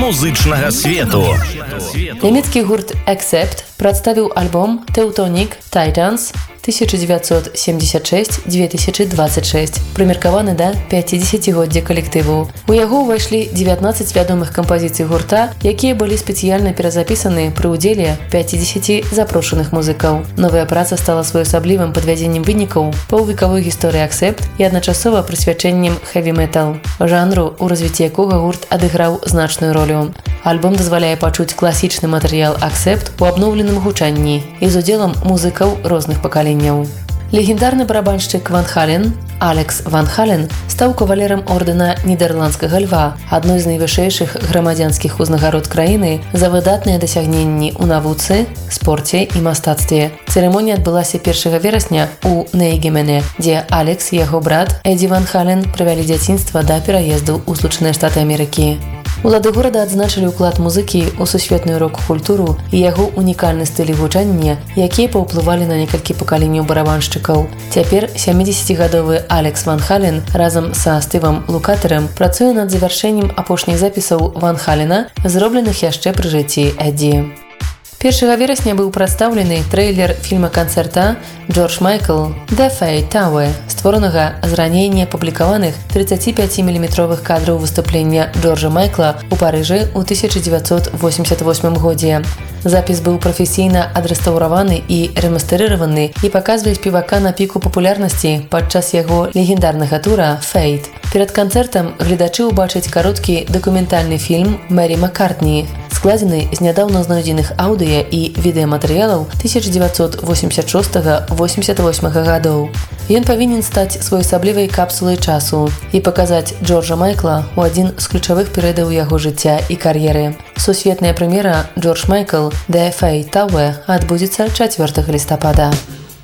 музычнага свету. Нямецкі гурт Accept прадставіў альбом Teutonic Titans 1976-2026, прымеркаваны да 50-годдзя калектыву. У яго ўвайшлі 19 вядомых кампазіцый гурта, якія былі спецыяльна перазапісаны пры ўдзеле 50 запрошаных музыкаў. Новая праца стала своеасаблівым падвядзеннем вынікаў паўвекавой гісторыі Accept і адначасова прысвячэннем хэві-метал, жанру, у развіцці якога гурт адыграў значную ролю. Альбом дазваляе пачуць класічны матэрыял Accept у абноўленым гучанні і з удзелам музыкаў розных пакаленняў. Легендарны барабаншчык Ван Хален, Алекс Ван Хален, стаў кавалерам ордэна Нідерландскага льва, адной з найвышэйшых грамадзянскіх узнагарод краіны за выдатныя дасягненні ў навуцы, спорце і мастацтве. Цырымонія адбылася 1 верасня ў Нейгемене, дзе Алекс і яго брат Эдді Ван Хален правялі дзяцінства да пераезду ў Злучаныя Штаты Амерыкі. Улады горада адзначылі ўклад музыкі ў сусветную рок-культуру і яго унікальны стыль гучання, якія паўплывалі на некалькі пакаленняў барабаншчыкаў. Цяпер 70-гадовы Алекс Ван Хален разам са Стывам Лукатэрам працуе над завяршэннем апошніх запісаў Ван Халена, зробленых яшчэ пры жыцці Эдді. 1 верасня быў прадстаўлены трэйлер фільма-канцэрта «Джордж Майкл The Fate Tower», створанага з раней не апублікаваных 35-мм кадраў выступлення Джорджа Майкла ў Парыжы ў 1988 годзе. Запіс быў прафесійна адрэстаўраваны і рэмастэрыраваны і паказвае спевака на піку папулярнасці падчас яго легендарнага тура «Fate». Перад канцэртам гледачы ўбачаць кароткі дакументальны фільм Мэрі Маккартні, складзены з нядаўна знойдзеных аўдыё і відэаматэрыялаў 1986-88 гадоў. Ён павінен стаць своеасаблівай капсулай часу і паказаць Джорджа Майкла ў адзін з ключавых перыядаў яго жыцця і кар'еры. Сусветная прэм'ера «Джордж Майкл The Fate Tower» адбудзецца 4 лістапада.